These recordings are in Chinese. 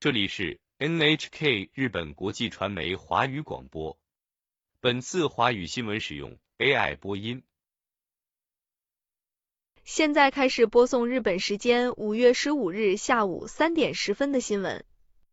这里是 NHK 日本国际传媒华语广播。本次华语新闻使用 AI 播音。 现在开始播送日本时间5月15日下午3点10分的新闻。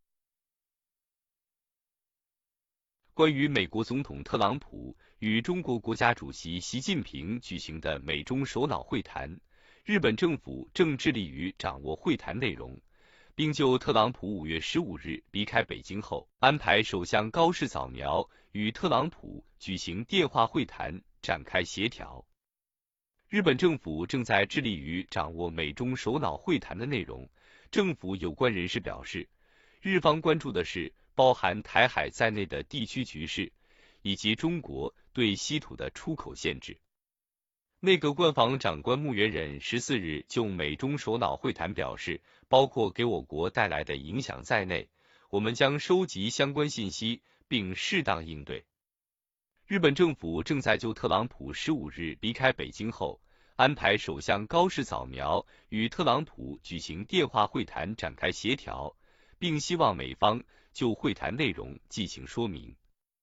关于美国总统特朗普与中国国家主席习近平举行的美中首脑会谈，日本政府正致力于掌握会谈内容，并就特朗普5月15日离开北京后，安排首相高市早苗与特朗普举行电话会谈，展开协调。日本政府正在致力于掌握美中首脑会谈的内容。政府有关人士表示，日方关注的是包含台海在内的地区局势，以及中国对稀土的出口限制。内阁官房长官木原忍14日就美中首脑会谈表示，包括给我国带来的影响在内，我们将收集相关信息并适当应对。日本政府正在就特朗普15日离开北京后，安排首相高市早苗与特朗普举行电话会谈展开协调，并希望美方就会谈内容进行说明。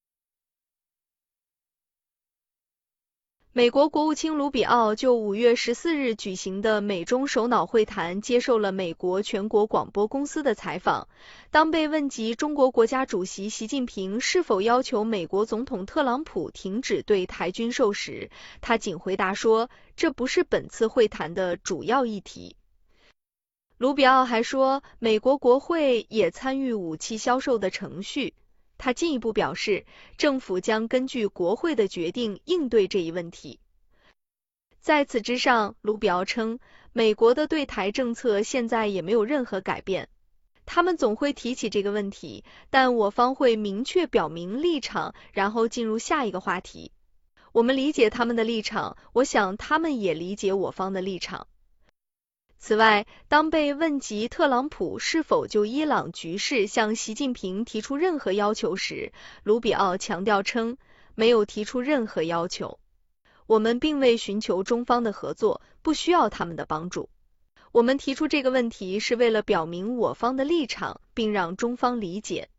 美国国务卿卢比奥就5月14日举行的美中首脑会谈接受了美国全国广播公司的采访。当被问及中国国家主席习近平是否要求美国总统特朗普停止对台军售时，他仅回答说，这不是本次会谈的主要议题。卢比奥还说，美国国会也参与武器销售的程序。他进一步表示，政府将根据国会的决定应对这一问题。在此之上，卢比奥称，美国的对台政策现在也没有任何改变。他们总会提起这个问题，但我方会明确表明立场，然后进入下一个话题。我们理解他们的立场，我想他们也理解我方的立场。此外，当被问及特朗普是否就伊朗局势向习近平提出任何要求时，卢比奥强调称，没有提出任何要求。我们并未寻求中方的合作，不需要他们的帮助。我们提出这个问题是为了表明我方的立场，并让中方理解。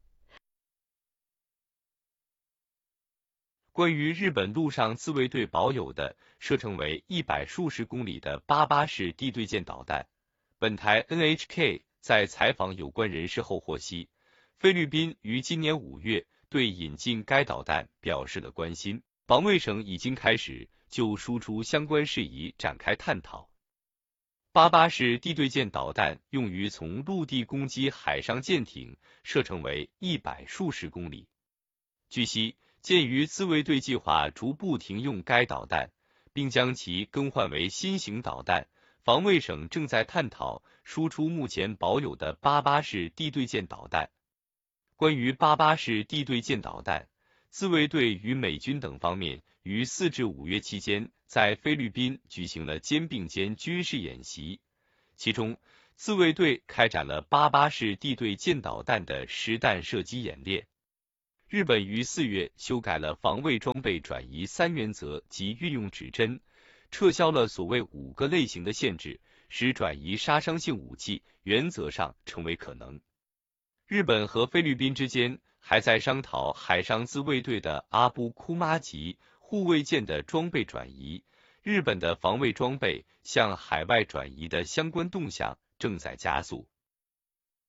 关于日本陆上自卫队保有的射程为100数十公里的88式地对舰导弹，本台 NHK 在采访有关人士后获悉，菲律宾于今年5月对引进该导弹表示了关心，防卫省已经开始就输出相关事宜展开探讨。88式地对舰导弹用于从陆地攻击海上舰艇，射程为100数十公里。据悉，鉴于自卫队计划逐步停用该导弹，并将其更换为新型导弹，防卫省正在探讨输出目前保有的88式地对舰导弹。关于88式地对舰导弹，自卫队与美军等方面于4至5月期间在菲律宾举行了肩并肩军事演习，其中自卫队开展了88式地对舰导弹的实弹射击演练。日本于4月修改了防卫装备转移3原则及运用指针，撤销了所谓5个类型的限制，使转移杀伤性武器原则上成为可能。日本和菲律宾之间还在商讨海上自卫队的阿布库马级护卫舰的装备转移，日本的防卫装备向海外转移的相关动向正在加速。